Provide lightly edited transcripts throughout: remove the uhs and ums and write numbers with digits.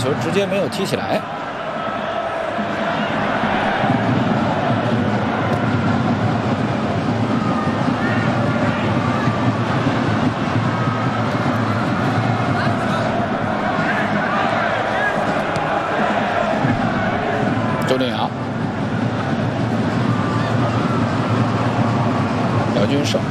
球直接没有踢起来。周定洋，姚军胜。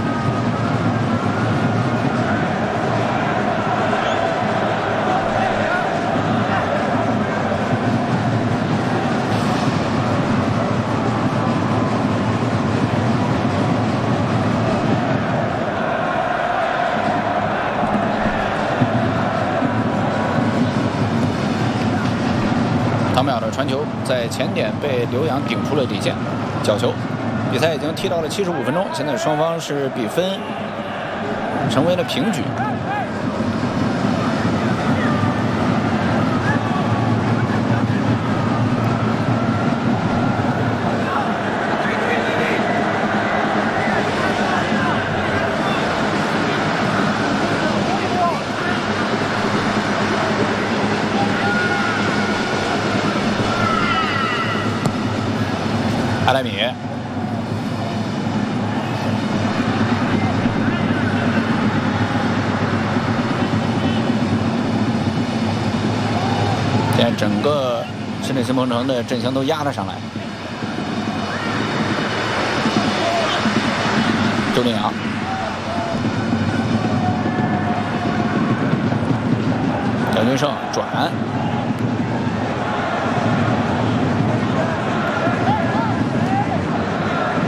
唐淼的传球在前点被刘洋顶出了底线，角球。比赛已经踢到了75分钟，现在双方是比分成为了平局。阿莱米，现在整个市内新鹏城的阵型都压了上来。周定洋，姚军胜转。